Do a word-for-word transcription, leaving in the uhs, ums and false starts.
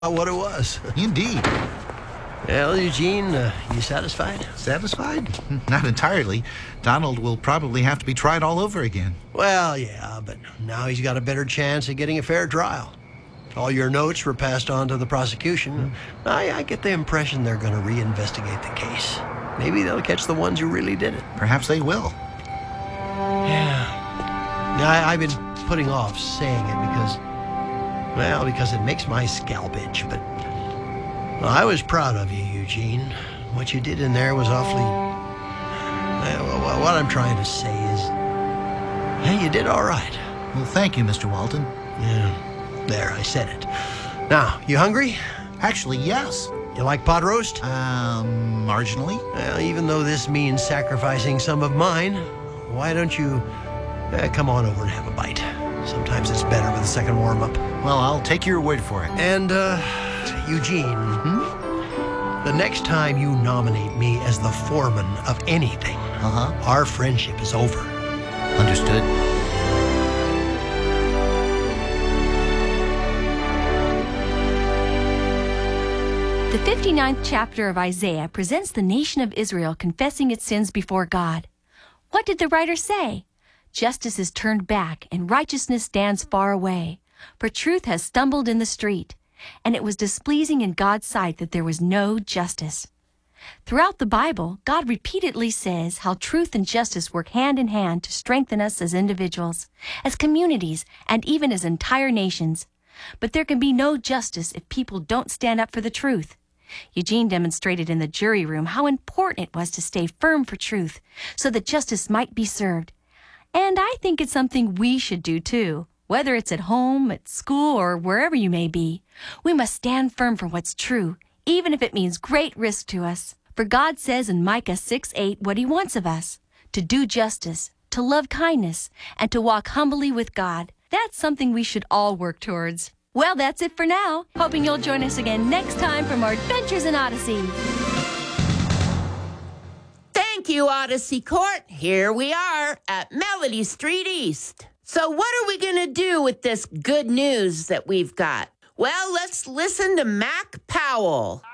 what it was. Indeed. Well, Eugene, uh, you satisfied? Satisfied? Not entirely. Donald will probably have to be tried all over again. Well, yeah, but now he's got a better chance of getting a fair trial. All your notes were passed on to the prosecution. Mm. I, I get the impression they're going to reinvestigate the case. Maybe they'll catch the ones who really did it. Perhaps they will. Yeah. Now, I, I've been putting off saying it because, well, because it makes my scalp itch, but well, I was proud of you, Eugene. What you did in there was awfully... Well, what I'm trying to say is, hey, you did all right. Well, thank you, Mister Walton. Yeah, there, I said it. Now, you hungry? Actually, yes. You like pot roast? Um, marginally. Well, even though this means sacrificing some of mine, why don't you uh, come on over and have a bite? Sometimes it's better with a second warm-up. Well, I'll take your word for it. And, uh... Eugene, hmm? the next time you nominate me as the foreman of anything, uh-huh. our friendship is over. Understood. The fifty-ninth chapter of Isaiah presents the nation of Israel confessing its sins before God. What did the writer say? Justice is turned back and righteousness stands far away, for truth has stumbled in the street. And it was displeasing in God's sight that there was no justice. Throughout the Bible, God repeatedly says how truth and justice work hand in hand to strengthen us as individuals, as communities, and even as entire nations. But there can be no justice if people don't stand up for the truth. Eugene demonstrated in the jury room how important it was to stay firm for truth so that justice might be served. And I think it's something we should do too. Whether it's at home, at school, or wherever you may be, we must stand firm for what's true, even if it means great risk to us. For God says in Micah six eight what he wants of us, to do justice, to love kindness, and to walk humbly with God. That's something we should all work towards. Well, that's it for now. Hoping you'll join us again next time for more Adventures in Odyssey. Thank you, Odyssey Court. Here we are at Melody Street East. So what are we going to do with this good news that we've got? Well, let's listen to Mac Powell.